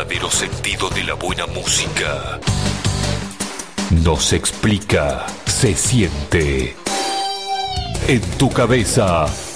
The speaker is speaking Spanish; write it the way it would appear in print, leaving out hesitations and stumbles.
verdadero sentido de la buena música. No se explica, se siente. En tu cabeza,